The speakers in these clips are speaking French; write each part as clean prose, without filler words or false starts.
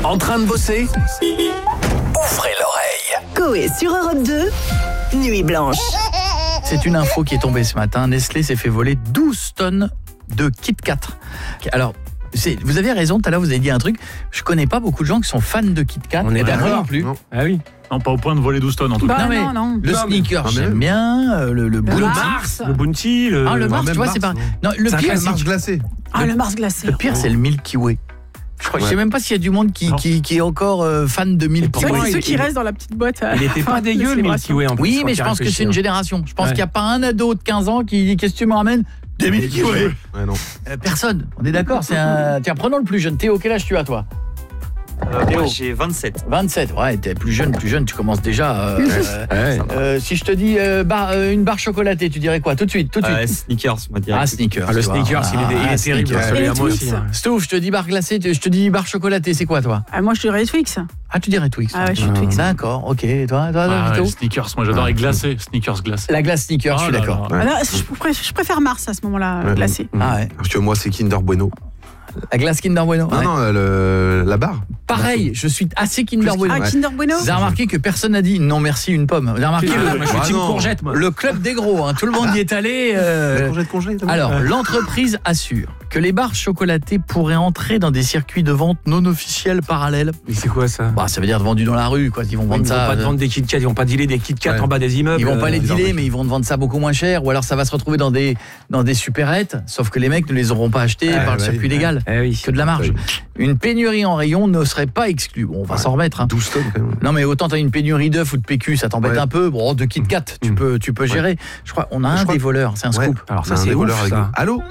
En train de bosser? Ouvrez l'oreille. Coé sur Europe 2, Nuit Blanche. C'est une info qui est tombée ce matin. Nestlé s'est fait voler 12 tonnes de Kit Kat. Alors, vous avez raison, tout à l'heure vous avez dit un truc. Je connais pas beaucoup de gens qui sont fans de Kit Kat. On est d'accord non plus. Non. Ah oui. Non, pas au point de voler 12 tonnes en tout cas. Non, mais non. le sneaker, j'aime bien. Le Bounty. Mars. Le Bounty, Ah, le Mars, tu vois, c'est pas. Non, le pire, le Mars glacé. Ah, le Mars glacé. le pire, c'est le Milky Way. Je sais même pas s'il y a du monde qui est encore fan de Milky C'est Way. vrai, ceux qui restent dans la petite boîte. Il était pas dégueu le Milky Way en plus. Oui, mais je pense que c'est une génération. Je pense qu'il n'y a pas un ado de 15 ans qui dit qu'est-ce que tu me ramènes des Milky Way. Ouais, non. Personne. On est d'accord, c'est un. Tiens, prenons le plus jeune. Théo, quel âge tu as toi? Moi j'ai 27. 27. Ouais, t'es plus jeune, tu commences déjà. Si je te dis une barre chocolatée, tu dirais quoi? Tout de suite. Sneakers, on va dire. Ah, Sneakers. Le Sneakers, il est terrible. Sneakers. Celui-là, moi aussi. Stouff, je te dis barre glacée, je te dis barre chocolatée, c'est quoi toi? Moi, je dirais Twix. Ah, tu dirais Twix. Ah ouais, je suis Twix. D'accord, ok. Toi, Ah, Vito? Sneakers, moi j'adore les glacés. Sneakers glacés. La glace Sneakers, je suis là d'accord. là. Ah, là, je préfère Mars à ce moment-là, glacé. Ah ouais. Parce que moi, c'est Kinder Bueno. La glace Kinder Bueno. Ouais. Non, la barre. Pareil, je suis assez Kinder Bueno. Ah, Kinder Bueno. Vous avez remarqué que personne n'a dit non merci une pomme. Vous avez remarqué Moi, je suis team courgette, moi. le club des gros, hein, tout le monde y est allé. La courgette congelée. Alors, l'entreprise assure que les barres chocolatées pourraient entrer dans des circuits de vente non officiels parallèles. Mais c'est quoi ça? Bah, ça veut dire vendu dans la rue, quoi. Ils vont vendre Ils vont ça. pas te vendre des Kit Kat, ils vont pas dealer des Kit Kat en bas des immeubles. Ils vont pas les dealer, mais ils vont te vendre ça beaucoup moins cher. Ou alors ça va se retrouver dans des supérettes. Sauf que les mecs ne les auront pas achetés par le circuit légal. Que de la marge. Une pénurie en rayon ne serait pas exclue. Bon, on va s'en remettre. 12 tonnes quand même. Non, mais autant t'as une pénurie d'œufs ou de PQ, ça t'embête un peu. Bon, de Kit Kat, tu peux gérer. Je crois on a un des voleurs, c'est un scoop. Alors ça, c'est ouf, ça. Allô?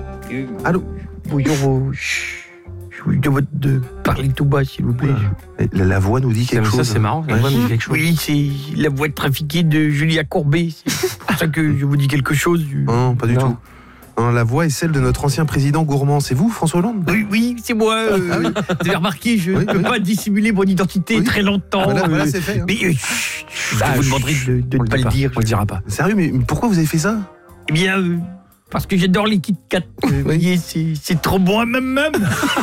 Bonjour, je vous demande de parler tout bas, s'il vous plaît. La voix nous dit quelque chose. Ça, c'est marrant. La voix nous dit quelque chose. Oui, c'est la voix trafiquée de Julia Courbet. C'est pour ça que je vous dis quelque chose. Non, pas du tout. Non, la voix est celle de notre ancien président gourmand. C'est vous, François Hollande? Oui, c'est moi. Vous avez remarqué, je ne peux pas dissimuler mon identité très longtemps. Voilà, c'est fait. Mais je vous demanderai de ne pas le dire. On le dira pas. Sérieux, mais pourquoi vous avez fait ça? Eh bien, parce que j'adore les Kit Kat. Vous voyez, c'est trop bon, même.